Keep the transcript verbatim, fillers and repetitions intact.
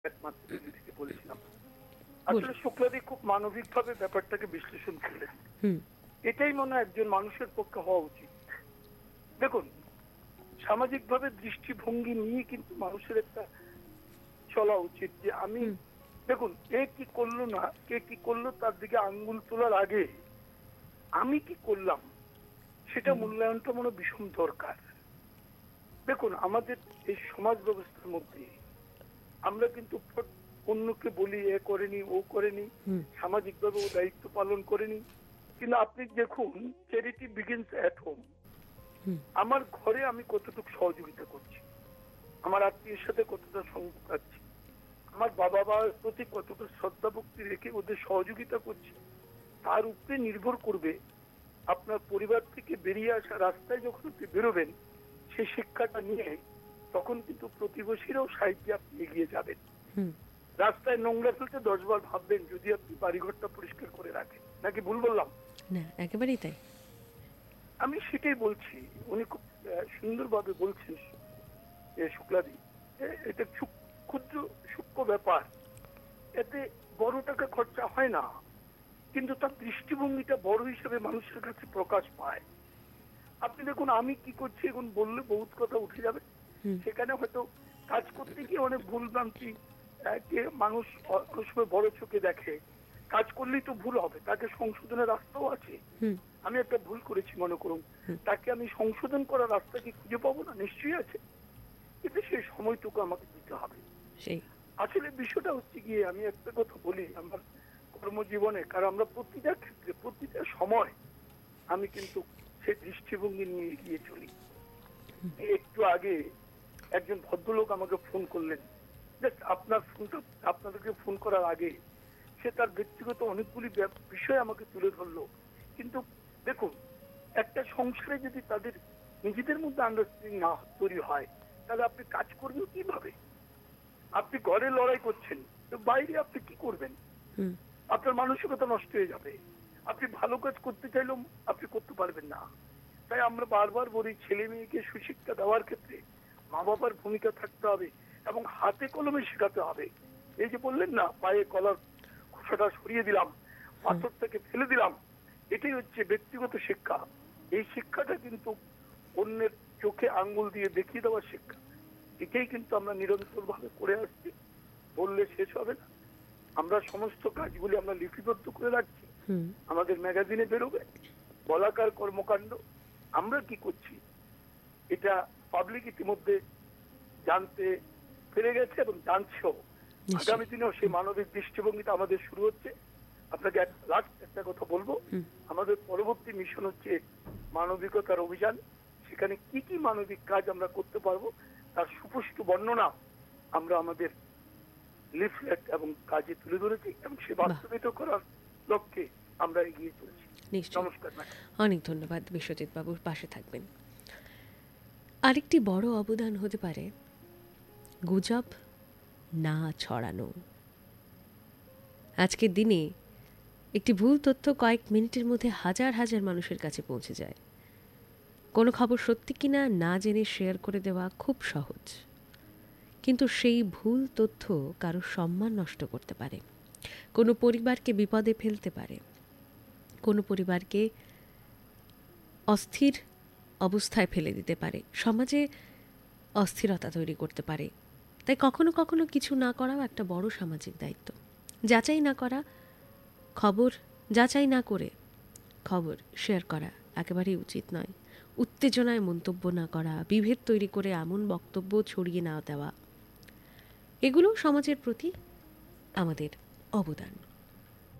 একমাত্র দিল্লি থেকে বলেছিলাম। বলুন। আসলে শুক্লাদি খুব মানবিকভাবে ব্যাপারটাকে বিশ্লেষণ করলেন। হুম এটাই মনে হয় একজন মানুষের পক্ষে হওয়া উচিত। দেখুন, সামাজিকভাবে দৃষ্টিভঙ্গি নিয়ে কিন্তু মানুষের একটা চলা উচিত যে আমি, হুম দেখুন, এ কি করলো না, কে কি করলো তার দিকে আঙ্গুল তোলার আগে আমি কি করলাম সেটা হুম মূল্যায়নটা মনে হয় ভীষণ দরকার। দেখুন, আমাদের এই সমাজ ব্যবস্থার মধ্যে আমরা কিন্তু ফট- অন্যকে বলি এ করেনি ও করেনি, হুম সামাজিকভাবে ও দায়িত্ব পালন করেনি। কিন্তু আপনি দেখুন, চ্যারিটি বিগিনস এট হোম। হুম আমার ঘরে আমি কতটুকু সহযোগিতা করছি, আমার আত্মীয়ের সাথে কতটা সংযোগ রাখছি, আমার বাবা মার প্রতি কতটা শ্রদ্ধা ভক্তি রেখে ওদের সহযোগিতা করছি, তার উপরে নির্ভর করবে আপনার পরিবার থেকে বেরিয়ে আসা রাস্তায় যখন আপনি বেরোবেন সেই শিক্ষাটা নিয়ে, তখন কিন্তু প্রতিবেশীরাও সাহায্যে আপনি এগিয়ে যাবেন। হুম রাস্তায় নোংরা ফেলতে দশ বার ভাববেন যদি আপনি বাড়িঘরটা পরিষ্কার করে রাখেন। নাকি ভুল বললাম? না, একেবারেই তাই। আমি সেটাই বলছি। উনি খুব আহ, সুন্দরভাবে বলছেন এ শুক্লাদি। এ- এটা সূক- ক্ষুদ্র সূক্ষ্ম ব্যাপার, এতে বড় টাকা খরচা হয় না, কিন্তু তার দৃষ্টিভঙ্গিটা বড় হিসেবে মানুষের কাছে প্রকাশ পায়। আপনি দেখুন, আমি কি করছি এখন বললে বহুত কথা উঠে যাবে। হুম সেখানে হয়তো কাজ করতে গিয়ে অনেক ভুল ভ্রান্তি আহ, কে মানুষ অ- অনেক সময় বড় চোখে দেখে। কাজ করলেই তো ভুল হবে, তাকে সংশোধনের রাস্তাও আছে। হুম আমি একটা ভুল করেছি মনে করুন, হুম তাকে আমি সংশোধন করার রাস্তা কি খুঁজে পাবো না? নিশ্চয়ই আছে, কিন্তু সেই সময়টুকু আমাকে দিতে হবে। সেই আসলে বিষয়টা হচ্ছে গিয়ে, আমি একটা কথা বলি আমার কর্মজীবনে, কারণ আমরা প্রতিটা ক্ষেত্রে প্রতিটা সময় আমি কিন্তু সেই দৃষ্টিভঙ্গি নিয়ে এগিয়ে চলি। এই একটু আগে একজন ভদ্রলোক আমাকে ফোন করলেন, জাস্ট আপনার ফোনটা, আপনাদেরকে ফোন করার আগে সে তার ব্যক্তিগত অনেকগুলি ব্যাপ- বিষয় আমাকে তুলে ধরলো। কিন্তু দেখুন, একটা সংসারে যদি তাদের নিজেদের মধ্যে আন্ডারস্ট্যান্ডিং না তৈরি হয়, তাহলে আপনি কাজ করবেন কিভাবে? আপনি ঘরে লড়াই করছেন, তো বাইরে আপনি কি করবেন? হুম আপনার মানসিকতা নষ্ট হয়ে যাবে। আপনি ভালো কাজ করতে চাইলেও আপনি করতে পারবেন না। তাই আমরা বারবার বলি, ছেলে মেয়েকে সুশিক্ষা দেওয়ার ক্ষেত্রে মা বাবার ভূমিকা থাকতে হবে এবং হাতে কলমে শেখাতে হবে। এই যে বললেন না, পায়ে কলার খোসাটা সরিয়ে দিলাম, হুম পাথর থেকে ফেলে দিলাম, এটাই হচ্ছে ব্যক্তিগত শিক্ষা। এই শিক্ষাটা কিন্তু অন্যের চোখে আঙ্গুল দিয়ে দেখিয়ে দেওয়ার শিক্ষা। এটাই কিন্তু আমরা নিরন্তর ভাবে করে আসছি, বললে শেষ হবে না। আমরা সমস্ত কাজগুলি আমরা লিপিবদ্ধ করে রাখছি, হুম আমাদের ম্যাগাজিনে বেরোবে বলাকার কর্মকাণ্ড। আমরা কি করছি এটা পাবলিক ইতিমধ্যে জানতে পেরে গেছে এবং জানছেও। নিশ্চয়ই। আগামী দিনেও সেই মানবিক দৃষ্টিভঙ্গিটা আমাদের শুরু হচ্ছে। আপনাকে লাস্ট একটা কথা বলবো, হুম আমাদের পরবর্তী মিশন হচ্ছে মানবিকতার অভিযান। সেখানে কি কি মানবিক কাজ আমরা করতে পারবো তার সুপুষ্ট বর্ণনা আমরা আমাদের লিফলেট এবং কাজে তুলে ধরেছি এবং সে বাহ! বাস্তবিত করার লক্ষ্যে আমরা এগিয়ে চলেছি। নিশ্চয়ই। নমস্কার ম্যাডাম। অনেক ধন্যবাদ। বিশ্বজিৎ বাবুর পাশে থাকবেন। আরেকটি বড় অবদান হতে পারে গুজব না ছড়ানো। আজকের দিনে একটি ভুল তথ্য কয়েক মিনিটের মধ্যে হাজার হাজার মানুষের কাছে পৌঁছে যায়। কোনো খবর সত্যি কিনা না জেনে শেয়ার করে দেওয়া খুব সহজ, কিন্তু সেই ভুল তথ্য কারো সম্মান নষ্ট করতে পারে, কোনো পরিবারকে বিপদে ফেলতে পারে, কোনো পরিবারকে অস্থির অবস্থায় ফেলে দিতে পারে, সমাজে অস্থিরতা তৈরি করতে পারে। তাই কখনো কখনো কিছু না করাও একটা বড় সামাজিক দায়িত্ব। যাচাই না করা খবর, যাচাই না করে খবর শেয়ার করা একেবারেই উচিত নয়। উত্তেজনায় মন্তব্য না করা, বিভেদ তৈরি করে এমন বক্তব্য ছড়িয়ে না দেওয়া, এগুলো সমাজের প্রতি আমাদের অবদান।